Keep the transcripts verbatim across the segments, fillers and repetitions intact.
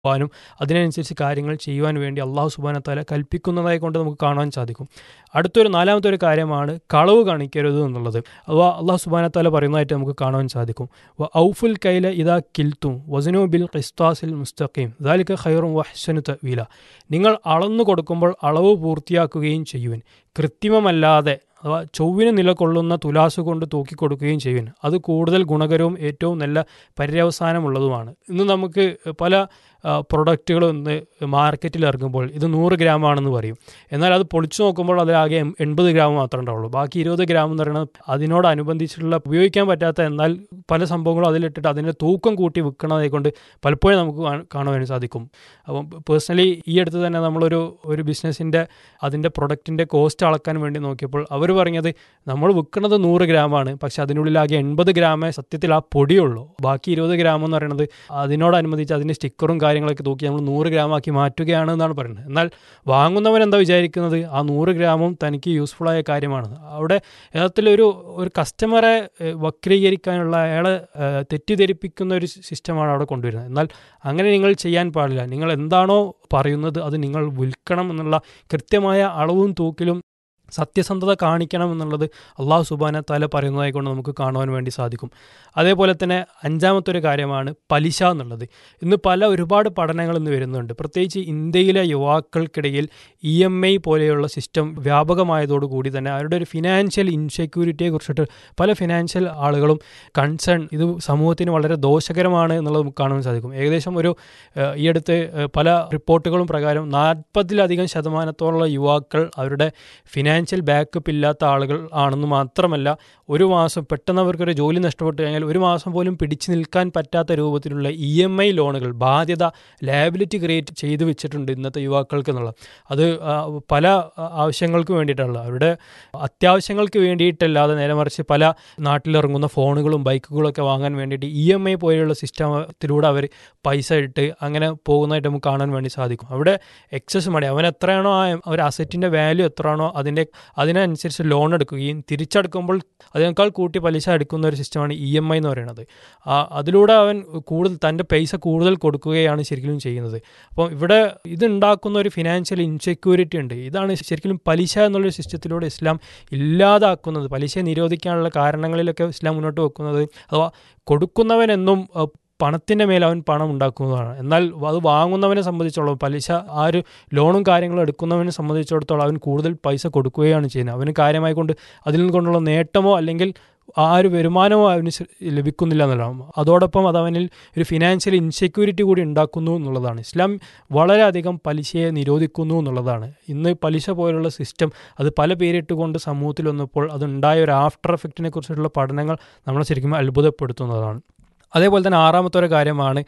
ാനും അതിനനുസരിച്ച് കാര്യങ്ങൾ ചെയ്യുവാൻ വേണ്ടി അള്ളാഹു സുബ്ഹാനഹു വ തആല കൽപ്പിക്കുന്നതായി കൊണ്ട് നമുക്ക് കാണാൻ സാധിക്കും. അടുത്തൊരു നാലാമത്തെ ഒരു കാര്യമാണ് കളവ് കാണിക്കരുത് എന്നുള്ളത്. അഥവാ അള്ളാഹു സുബ്ഹാനഹു വ തആല പറയുന്നതായിട്ട് നമുക്ക് കാണാൻ സാധിക്കും. വ ഔഫുൽ കൈല ഇദാ കിൽതും വസ്നു ബിൽ ഖിസ്താസിൽ മുസ്തഖീം ദാലിക ഖൈറുൻ വഹ്സനു തഅവീല. നിങ്ങൾ അളന്നു കൊടുക്കുമ്പോൾ അളവ് പൂർത്തിയാക്കുകയും ചെയ്യുവിൻ, കൃത്രിമമല്ലാതെ അഥവാ ചൊവ്വിന് നിലകൊള്ളുന്ന തുലാസ് കൊണ്ട് തൂക്കിക്കൊടുക്കുകയും ചെയ്യുവിൻ, അത് കൂടുതൽ ഗുണകരവും ഏറ്റവും നല്ല പര്യവസാനമുള്ളതുമാണ്. ഇന്ന് നമുക്ക് പല പ്രൊഡക്റ്റുകൾ ഇന്ന് മാർക്കറ്റിൽ ഇറങ്ങുമ്പോൾ ഇത് നൂറ് ഗ്രാം ആണെന്ന് പറയും. എന്നാൽ അത് പൊളിച്ചു നോക്കുമ്പോൾ അതിലാകെ എൺപത് ഗ്രാം മാത്രമേ ഉണ്ടാവുള്ളൂ. ബാക്കി ഇരുപത് ഗ്രാം എന്ന് പറയുന്നത് അതിനോടനുബന്ധിച്ചിട്ടുള്ള ഉപയോഗിക്കാൻ പറ്റാത്ത എന്നാൽ പല സംഭവങ്ങളും അതിലിട്ടിട്ട് അതിൻ്റെ തൂക്കം കൂട്ടി വിൽക്കണതെ കൊണ്ട് പലപ്പോഴും നമുക്ക് കാണുവാൻ സാധിക്കും. അപ്പം പേഴ്സണലി ഈ അടുത്ത് തന്നെ നമ്മളൊരു ഒരു ബിസിനസ്സിൻ്റെ അതിൻ്റെ പ്രൊഡക്റ്റിൻ്റെ കോസ്റ്റ് അളക്കാൻ വേണ്ടി നോക്കിയപ്പോൾ അവർ പറഞ്ഞത് നമ്മൾ വിൽക്കുന്നത് നൂറ് ഗ്രാമാണ്, പക്ഷെ അതിനുള്ളിലാകെ എൺപത് ഗ്രാമേ സത്യത്തിൽ ആ പൊടിയുള്ളൂ. ബാക്കി ഇരുപത് ഗ്രാം എന്ന് പറയുന്നത് അതിനോടനുബന്ധിച്ച് അതിൻ്റെ സ്റ്റിക്കറും കാര്യങ്ങളൊക്കെ തൂക്കി നമ്മൾ നൂറ് ഗ്രാമാക്കി മാറ്റുകയാണ് എന്നാണ് പറയുന്നത്. എന്നാൽ വാങ്ങുന്നവൻ എന്താ വിചാരിക്കുന്നത്, ആ നൂറ് ഗ്രാമും തനിക്ക് യൂസ്ഫുള്ളായ കാര്യമാണ്. അവിടെ യഥാർത്ഥത്തിലൊരു ഒരു കസ്റ്റമറെ വക്രീകരിക്കാനുള്ള അയാളെ തെറ്റിദ്ധരിപ്പിക്കുന്ന ഒരു സിസ്റ്റമാണ് അവിടെ കൊണ്ടുവരുന്നത്. എന്നാൽ അങ്ങനെ നിങ്ങൾ ചെയ്യാൻ പാടില്ല. നിങ്ങൾ എന്താണോ പറയുന്നത് അത് നിങ്ങൾ വിൽക്കണം എന്നുള്ള കൃത്യമായ അളവും തൂക്കിലും സത്യസന്ധത കാണിക്കണം എന്നുള്ളത് അള്ളാഹു സുബ്ഹാനഹു വ തആല പറയുന്നതായി കൊണ്ട് നമുക്ക് കാണുവാൻ വേണ്ടി സാധിക്കും. അതേപോലെ തന്നെ അഞ്ചാമത്തെ ഒരു കാര്യമാണ് പലിശ എന്നുള്ളത്. ഇന്ന് പല ഒരുപാട് പഠനങ്ങൾ ഇന്ന് വരുന്നുണ്ട്. പ്രത്യേകിച്ച് ഇന്ത്യയിലെ യുവാക്കൾക്കിടയിൽ ഇ എം ഐ പോലെയുള്ള സിസ്റ്റം വ്യാപകമായതോടുകൂടി തന്നെ അവരുടെ ഒരു ഫിനാൻഷ്യൽ ഇൻസെക്യൂരിറ്റിയെ കുറിച്ചിട്ട് പല ഫിനാൻഷ്യൽ ആളുകളും കൺസേൺ ഇത് സമൂഹത്തിന് വളരെ ദോഷകരമാണ് എന്നുള്ളത് നമുക്ക് കാണാൻ സാധിക്കും. ഏകദേശം ഒരു ഈ അടുത്ത് പല റിപ്പോർട്ടുകളും പ്രകാരം നാൽപ്പതിലധികം ശതമാനത്തോളം യുവാക്കൾ അവരുടെ ഫിനാൻഷ്യൽ ഫിനാൻഷ്യൽ ബാക്കപ്പ് ഇല്ലാത്ത ആളുകൾ ആണെന്ന് മാത്രമല്ല, ഒരു മാസം പെട്ടെന്ന് അവർക്കൊരു ജോലി നഷ്ടപ്പെട്ട് കഴിഞ്ഞാൽ ഒരു മാസം പോലും പിടിച്ചു നിൽക്കാൻ പറ്റാത്ത രൂപത്തിലുള്ള ഇ എം ഐ ലോണുകൾ, ബാധ്യത, ലയബിലിറ്റി ക്രിയേറ്റ് ചെയ്തു വെച്ചിട്ടുണ്ട് ഇന്നത്തെ യുവാക്കൾക്ക് എന്നുള്ളത്. അത് പല ആവശ്യങ്ങൾക്ക് വേണ്ടിയിട്ടുള്ള അവരുടെ അത്യാവശ്യങ്ങൾക്ക് വേണ്ടിയിട്ടല്ലാതെ നേരെ മറിച്ച് പല നാട്ടിലിറങ്ങുന്ന ഫോണുകളും ബൈക്കുകളൊക്കെ വാങ്ങാൻ വേണ്ടിയിട്ട് ഇ എം ഐ പോലെയുള്ള സിസ്റ്റത്തിലൂടെ അവർ പൈസ ഇട്ട് അങ്ങനെ പോകുന്നതായിട്ട് നമുക്ക് കാണാൻ വേണ്ടി സാധിക്കും. അവിടെ എക്സസ് മണി അവൻ എത്രയാണോ ആ ഒരു അസറ്റിൻ്റെ വാല്യൂ എത്രയാണോ അതിൻ്റെ അതിനനുസരിച്ച് ലോൺ എടുക്കുകയും തിരിച്ചടക്കുമ്പോൾ അതിനേക്കാൾ കൂട്ടി പലിശ എടുക്കുന്ന ഒരു സിസ്റ്റമാണ് ഇ എം ഐ എന്ന് പറയുന്നത്. അതിലൂടെ അവൻ കൂടുതൽ തൻ്റെ പൈസ കൂടുതൽ കൊടുക്കുകയാണ് ശരിക്കും ചെയ്യുന്നത്. അപ്പോൾ ഇവിടെ ഇതുണ്ടാക്കുന്ന ഒരു ഫിനാൻഷ്യൽ ഇൻസെക്യൂരിറ്റി ഉണ്ട്. ഇതാണ് ശരിക്കും പലിശ എന്നുള്ളൊരു സിസ്റ്റത്തിലൂടെ ഇസ്ലാം ഇല്ലാതാക്കുന്നത്. പലിശ നിരോധിക്കാനുള്ള കാരണങ്ങളിലൊക്കെ ഇസ്ലാം മുന്നോട്ട് വെക്കുന്നത് അഥവാ കൊടുക്കുന്നവനെന്നും പണത്തിൻ്റെ മേൽ അവൻ പണം ഉണ്ടാക്കുന്നതാണ്. എന്നാൽ അത് വാങ്ങുന്നവനെ സംബന്ധിച്ചോളം പലിശ ആ ഒരു ലോണും കാര്യങ്ങളും എടുക്കുന്നവനെ സംബന്ധിച്ചിടത്തോളം അവൻ കൂടുതൽ പൈസ കൊടുക്കുകയാണ് ചെയ്യുന്നത്. അവന് കാര്യമായി കൊണ്ട് അതിൽ നിന്നുകൊണ്ടുള്ള നേട്ടമോ അല്ലെങ്കിൽ ആ ഒരു വരുമാനമോ അവന് ലഭിക്കുന്നില്ല എന്നുള്ളതാണ്. അതോടൊപ്പം അത് അവനിൽ ഒരു ഫിനാൻഷ്യൽ ഇൻസെക്യൂരിറ്റി കൂടി ഉണ്ടാക്കുന്നു എന്നുള്ളതാണ്. ഇസ്ലാം വളരെയധികം പലിശയെ നിരോധിക്കുന്നു എന്നുള്ളതാണ്. ഇന്ന് പലിശ പോലുള്ള സിസ്റ്റം അത് പല പേരിട്ടുകൊണ്ട് സമൂഹത്തിൽ വന്നപ്പോൾ അതുണ്ടായ ഒരു ആഫ്റ്റർ എഫക്റ്റിനെ കുറിച്ചിട്ടുള്ള പഠനങ്ങൾ നമ്മളെ ശരിക്കും അത്ഭുതപ്പെടുത്തുന്നതാണ്. അതേപോലെ തന്നെ ആറാമത്തെ ഒരു കാര്യമാണ്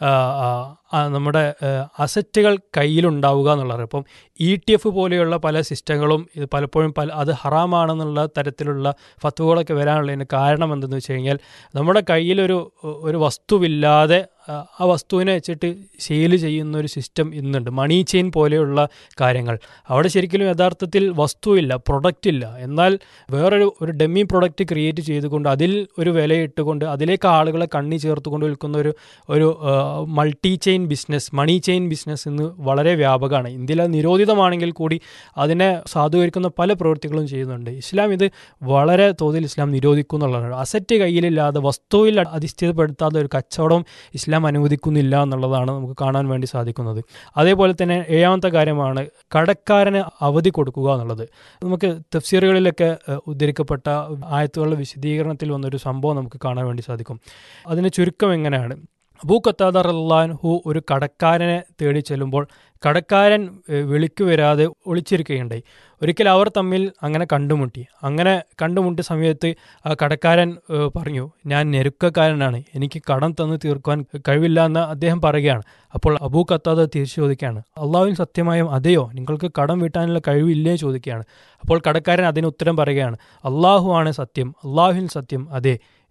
നമ്മുടെ അസറ്റുകൾ കയ്യിലുണ്ടാവുക എന്നുള്ളത്. ഇപ്പം ഇ ടി എഫ് പോലെയുള്ള പല സിസ്റ്റങ്ങളും ഇത് പലപ്പോഴും പല അത് ഹറാമാണെന്നുള്ള തരത്തിലുള്ള ഫത്വകളൊക്കെ വരാനുള്ളതിന് കാരണം എന്തെന്ന് വെച്ച് കഴിഞ്ഞാൽ നമ്മുടെ കയ്യിലൊരു ഒരു വസ്തുവില്ലാതെ ആ വസ്തുവിനെ വെച്ചിട്ട് സെയിൽ ചെയ്യുന്ന ഒരു സിസ്റ്റം ഇന്നുണ്ട്. മണി ചെയിൻ പോലെയുള്ള കാര്യങ്ങൾ അവിടെ ശരിക്കും യഥാർത്ഥത്തിൽ വസ്തുവില്ല, പ്രൊഡക്റ്റ് ഇല്ല. എന്നാൽ വേറൊരു ഒരു ഡെമ്മി പ്രൊഡക്റ്റ് ക്രിയേറ്റ് ചെയ്തുകൊണ്ട് അതിൽ ഒരു വിലയിട്ടുകൊണ്ട് അതിലേക്ക് ആളുകളെ കണ്ണി ചേർത്തുകൊണ്ട് വിൽക്കുന്ന ഒരു ഒരു മൾട്ടി ചെയിൻ ബിസിനസ്, മണി ചെയിൻ ബിസിനസ് ഇന്ന് വളരെ വ്യാപകമാണ്. ഇന്ത്യയിൽ അത് നിരോധിതമാണെങ്കിൽ കൂടി അതിനെ സാധൂകരിക്കുന്ന പല പ്രവൃത്തികളും ചെയ്യുന്നുണ്ട്. ഇസ്ലാം ഇത് വളരെ തോതിൽ ഇസ്ലാം നിരോധിക്കുന്നുള്ളതാണ്. അസറ്റ് കയ്യിലില്ലാതെ വസ്തുവിൽ അധിഷ്ഠിതപ്പെടുത്താതെ ഒരു കച്ചവടം ഇസ്ലാം അനുവദിക്കുന്നില്ല എന്നുള്ളതാണ് നമുക്ക് കാണാൻ വേണ്ടി സാധിക്കുന്നത്. അതേപോലെ തന്നെ ഏഴാമത്തെ കാര്യമാണ് കടക്കാരന് അവധി കൊടുക്കുക എന്നുള്ളത്. നമുക്ക് തഫ്സീറുകളിലൊക്കെ ഉദ്ധരിക്കപ്പെട്ട ആയത്തുകളുടെ വിശദീകരണത്തിൽ വന്നൊരു സംഭവം നമുക്ക് കാണാൻ വേണ്ടി സാധിക്കും. അതിന് ചുരുക്കം എങ്ങനെയാണ്? അബൂ ഖത്താദ റളിയല്ലാഹു അൻഹു ഒരു കടക്കാരനെ തേടി ചെല്ലുമ്പോൾ കടക്കാരൻ വിളിക്കു വരാതെ ഒളിച്ചിരിക്കുകയുണ്ടായി. ഒരിക്കൽ അവർ തമ്മിൽ അങ്ങനെ കണ്ടുമുട്ടി. അങ്ങനെ കണ്ടുമുട്ടിയ സമയത്ത് ആ കടക്കാരൻ പറഞ്ഞു, ഞാൻ ഞെരുക്കക്കാരനാണ്, എനിക്ക് കടം തന്ന് തീർക്കുവാൻ കഴിവില്ല എന്ന് അദ്ദേഹം പറയുകയാണ്. അപ്പോൾ അബൂ ഖത്താദ തിരിച്ചു ചോദിക്കുകയാണ്, അള്ളാഹുവിൻ സത്യമായും അതെയോ, നിങ്ങൾക്ക് കടം വീട്ടാനുള്ള കഴിവില്ലേ ചോദിക്കുകയാണ്. അപ്പോൾ കടക്കാരൻ അതിന് ഉത്തരം പറയുകയാണ്, അള്ളാഹു ആണ് സത്യം, അള്ളാഹുവിൻ സത്യം അതെ,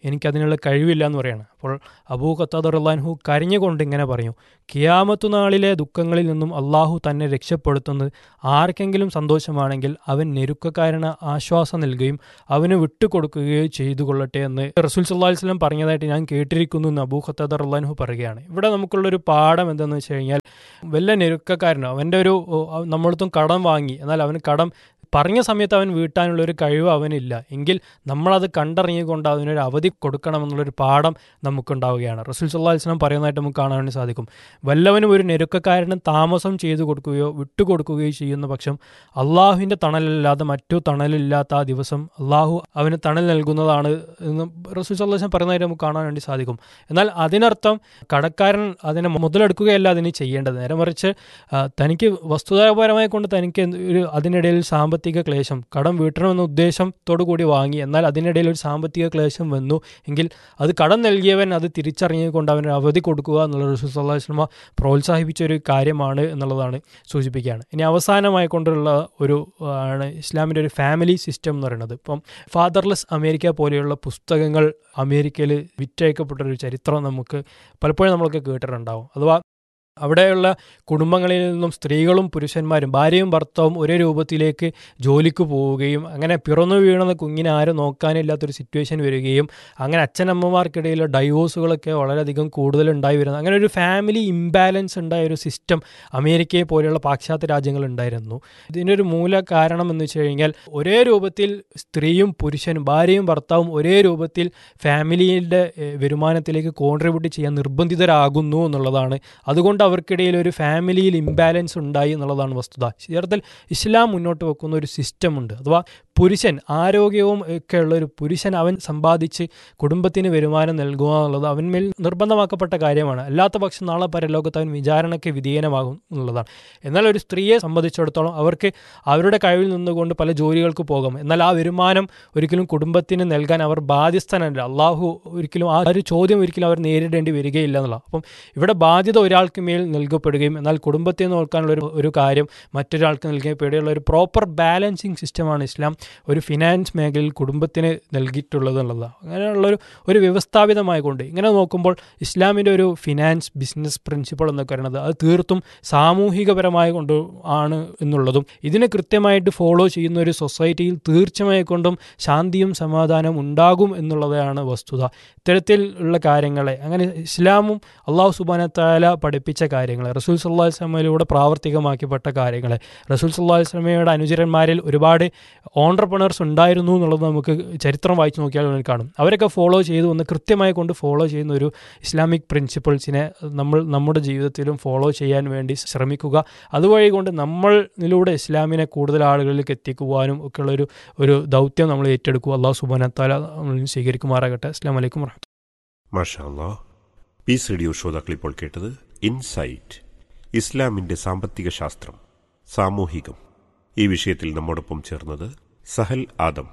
എനിക്കതിനുള്ള കഴിവില്ല എന്ന് പറയുകയാണ്. അപ്പോൾ അബൂ ഖത്താദ റളിയല്ലാഹു അൻഹു കരഞ്ഞുകൊണ്ട് ഇങ്ങനെ പറഞ്ഞു, ഖിയാമത്തു നാളിലെ ദുഃഖങ്ങളിൽ നിന്നും അള്ളാഹു തന്നെ രക്ഷപ്പെടുത്തുന്നത് ആർക്കെങ്കിലും സന്തോഷമാണെങ്കിൽ അവൻ ഞെരുക്കക്കാരന് ആശ്വാസം നൽകുകയും അവന് വിട്ടുകൊടുക്കുകയോ ചെയ്തു കൊള്ളട്ടെ എന്ന് റസൂൽ സല്ലല്ലാഹു അലൈഹി വസല്ലം പറഞ്ഞതായിട്ട് ഞാൻ കേട്ടിരിക്കുന്നു എന്ന് അബൂ ഖത്താദ റളിയല്ലാഹു അൻഹു പറയുകയാണ്. ഇവിടെ നമുക്കുള്ളൊരു പാഠം എന്താണെന്ന് വെച്ച് കഴിഞ്ഞാൽ, വല്ല ഞെരുക്കക്കാരനോ അവൻ്റെ ഒരു നമ്മളടുത്തും കടം വാങ്ങി, എന്നാൽ അവന് കടം പറഞ്ഞ സമയത്ത് അവൻ വീട്ടാനുള്ളൊരു കഴിവ് അവനില്ല എങ്കിൽ നമ്മളത് കണ്ടറിഞ്ഞുകൊണ്ട് അതിനൊരു അവധി കൊടുക്കണമെന്നുള്ളൊരു പാഠം നമുക്കുണ്ടാവുകയാണ്. റസൂൽ സല്ലല്ലാഹു അലൈഹി വസല്ലം പറയുന്നതായിട്ട് നമുക്ക് കാണാൻ വേണ്ടി സാധിക്കും. വല്ലവനും ഒരു ഞെരുക്കക്കാരന് താമസം ചെയ്തു കൊടുക്കുകയോ വിട്ടുകൊടുക്കുകയോ ചെയ്യുന്ന പക്ഷം അള്ളാഹുവിൻ്റെ തണലല്ലാതെ മറ്റു തണലില്ലാത്ത ആ ദിവസം അള്ളാഹു അവന് തണൽ നൽകുന്നതാണ് എന്ന് റസൂൽ സല്ലല്ലാഹു അലൈഹി വസല്ലം പറയുന്നതായിട്ട് നമുക്ക് കാണാൻ വേണ്ടി സാധിക്കും. എന്നാൽ അതിനർത്ഥം കടക്കാരൻ അതിനെ മുതലെടുക്കുകയല്ല അതിന് ചെയ്യേണ്ടത്. നേരെ മറിച്ച് തനിക്ക് വസ്തുതാപരമായി കൊണ്ട് തനിക്ക് ഒരു അതിനിടയിൽ സാമ്പത്തിക ക്ലേശം, കടം വീട്ടണമെന്ന ഉദ്ദേശത്തോടു കൂടി വാങ്ങി, എന്നാൽ അതിനിടയിൽ ഒരു സാമ്പത്തിക ക്ലേശം വന്നു എങ്കിൽ അത് കടം നൽകിയവൻ അത് തിരിച്ചറിഞ്ഞുകൊണ്ട് അവന് അവധി കൊടുക്കുക എന്നുള്ള റസൂൽ സല്ലല്ലാഹു അലൈഹി വസല്ലം പ്രോത്സാഹിപ്പിച്ച ഒരു കാര്യമാണ് എന്നുള്ളതാണ് സൂചിപ്പിക്കുകയാണ്. ഇനി അവസാനമായി കൊണ്ടുള്ള ഒരു ആണ് ഇസ്ലാമിൻ്റെ ഒരു ഫാമിലി സിസ്റ്റം എന്ന് പറയുന്നത്. ഇപ്പം ഫാദർലെസ് അമേരിക്ക പോലെയുള്ള പുസ്തകങ്ങൾ അമേരിക്കയിൽ വിറ്റഴിക്കപ്പെട്ടൊരു ചരിത്രം നമുക്ക് പലപ്പോഴും നമ്മളൊക്കെ കേട്ടിട്ടുണ്ടാവും. അഥവാ അവിടെയുള്ള കുടുംബങ്ങളിൽ നിന്നും സ്ത്രീകളും പുരുഷന്മാരും ഭാര്യയും ഭർത്താവും ഒരേ രൂപത്തിലേക്ക് ജോലിക്ക് പോവുകയും അങ്ങനെ പിറന്നു വീണുന്ന കുഞ്ഞിനെ ആരും നോക്കാനില്ലാത്തൊരു സിറ്റുവേഷൻ വരികയും അങ്ങനെ അച്ഛനമ്മമാർക്കിടയിൽ ഡൈവോഴ്സുകളൊക്കെ വളരെയധികം കൂടുതലുണ്ടായി വരുന്നത്, അങ്ങനെ ഒരു ഫാമിലി ഇംബാലൻസ് ഉണ്ടായ ഒരു സിസ്റ്റം അമേരിക്കയെ പോലെയുള്ള പാശ്ചാത്യ രാജ്യങ്ങളുണ്ടായിരുന്നു. ഇതിനൊരു മൂല കാരണം എന്ന് വെച്ച് കഴിഞ്ഞാൽ ഒരേ രൂപത്തിൽ സ്ത്രീയും പുരുഷനും ഭാര്യയും ഭർത്താവും ഒരേ രൂപത്തിൽ ഫാമിലിയുടെ വരുമാനത്തിലേക്ക് കോൺട്രിബ്യൂട്ട് ചെയ്യാൻ നിർബന്ധിതരാകുന്നു എന്നുള്ളതാണ്. അതുകൊണ്ട് അവർക്കിടയിൽ ഒരു ഫാമിലിയിൽ ഇംബാലൻസ് ഉണ്ടായി എന്നുള്ളതാണ് വസ്തുത. യഥാർത്ഥത്തിൽ ഇസ്ലാം മുന്നോട്ട് വെക്കുന്ന ഒരു സിസ്റ്റമുണ്ട്. അഥവാ പുരുഷൻ ആരോഗ്യവും ഒക്കെ ഉള്ള ഒരു പുരുഷൻ അവൻ സമ്പാദിച്ച് കുടുംബത്തിന് വരുമാനം നൽകുക എന്നുള്ളത് അവന്മേൽ നിർബന്ധമാക്കപ്പെട്ട കാര്യമാണ്. അല്ലാത്ത പക്ഷം നാളെ പരലോകത്ത് അവൻ വിചാരണയ്ക്ക് വിധേയനമാകും എന്നുള്ളതാണ്. എന്നാൽ ഒരു സ്ത്രീയെ സംബന്ധിച്ചിടത്തോളം അവർക്ക് അവരുടെ കഴിവിൽ നിന്നുകൊണ്ട് പല ജോലികൾക്ക് പോകാം, എന്നാൽ ആ വരുമാനം ഒരിക്കലും കുടുംബത്തിന് നൽകാൻ അവർ ബാധ്യസ്ഥനല്ല. അള്ളാഹു ഒരിക്കലും ആ ഒരു ചോദ്യം ഒരിക്കലും അവർ നേരിടേണ്ടി വരികയില്ല എന്നുള്ള. അപ്പം ഇവിടെ ബാധ്യത ഒരാൾക്ക് മേൽ നൽകപ്പെടുകയും എന്നാൽ കുടുംബത്തെ നോക്കാനുള്ള ഒരു ഒരു കാര്യം മറ്റൊരാൾക്ക് നൽകപ്പെടുകയുള്ള ഒരു പ്രോപ്പർ ബാലൻസിങ് സിസ്റ്റമാണ് ഇസ്ലാം ഒരു ഫിനാൻസ് മേഖലയിൽ കുടുംബത്തിന് നൽകിയിട്ടുള്ളത് എന്നുള്ളതാണ്. അങ്ങനെയുള്ളൊരു ഒരു വ്യവസ്ഥാപിതമായി കൊണ്ട് ഇങ്ങനെ നോക്കുമ്പോൾ ഇസ്ലാമിൻ്റെ ഒരു ഫിനാൻസ് ബിസിനസ് പ്രിൻസിപ്പിൾ എന്നൊക്കെ പറയുന്നത് അത് തീർത്തും സാമൂഹികപരമായി കൊണ്ട് ആണ് എന്നുള്ളതും ഇതിനെ കൃത്യമായിട്ട് ഫോളോ ചെയ്യുന്ന ഒരു സൊസൈറ്റിയിൽ തീർച്ചയായി കൊണ്ടും ശാന്തിയും സമാധാനവും ഉണ്ടാകും എന്നുള്ളതാണ് വസ്തുത. ഇത്തരത്തിൽ ഉള്ള കാര്യങ്ങളെ അങ്ങനെ ഇസ്ലാമും അള്ളാഹു സുബ്ഹാനഹു വ തആല പഠിപ്പിച്ച കാര്യങ്ങളെ റസൂൽ സല്ലല്ലാഹു അലൈഹി വസല്ലമയിലൂടെ പ്രാവർത്തികമാക്കപ്പെട്ട കാര്യങ്ങളെ റസൂൽ സല്ലല്ലാഹു അലൈഹി വസല്ലമയുടെ അനുചരന്മാരിൽ ഒരുപാട് ഓൺട്രപ്രണേഴ്സ് ഉണ്ടായിരുന്നു എന്നുള്ളത് നമുക്ക് ചരിത്രം വായിച്ചു നോക്കിയാൽ കാണും. അവരൊക്കെ ഫോളോ ചെയ്തു വന്ന് കൃത്യമായി കൊണ്ട് ഫോളോ ചെയ്യുന്ന ഒരു ഇസ്ലാമിക് പ്രിൻസിപ്പിൾസിനെ നമ്മൾ നമ്മുടെ ജീവിതത്തിലും ഫോളോ ചെയ്യാൻ വേണ്ടി ശ്രമിക്കുക. അതുവഴി കൊണ്ട് നമ്മളിലൂടെ ഇസ്ലാമിനെ കൂടുതൽ ആളുകളിലേക്ക് എത്തിക്കുവാനും ഒക്കെയുള്ളൊരു ഒരു ദൗത്യം നമ്മൾ ഏറ്റെടുക്കുക. അല്ലാഹു സുബ്ഹാനഹു വ തആല സ്വീകരിക്കുമാറാകട്ടെ. അസ്സലാമു അലൈക്കും വറഹ്മത്തുള്ളാഹി. മാഷാ അല്ലാഹ്. പീസ് റേഡിയോ ശ്രോതാക്കൾ ഇപ്പോൾ കേട്ടത് ഇൻസൈറ്റ്, ഇസ്ലാമിന്റെ സാമ്പത്തിക ശാസ്ത്രം, സാമൂഹികം. ഈ വിഷയത്തിൽ നമ്മോടൊപ്പം ചേർന്നത് Sahal Adam.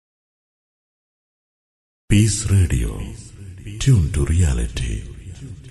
Piece radio, tune to reality.